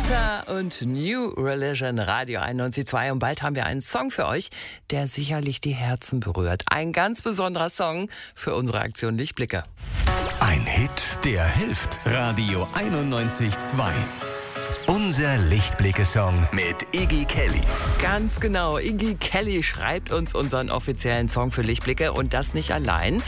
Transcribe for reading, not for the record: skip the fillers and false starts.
Und New Religion, Radio 91.2. Und bald haben wir einen Song für euch, der sicherlich die Herzen berührt. Ein ganz besonderer Song für unsere Aktion Lichtblicke. Ein Hit, der hilft. Radio 91.2. Unser Lichtblicke-Song mit Iggy Kelly. Ganz genau, Iggy Kelly schreibt uns unseren offiziellen Song für Lichtblicke und das nicht allein.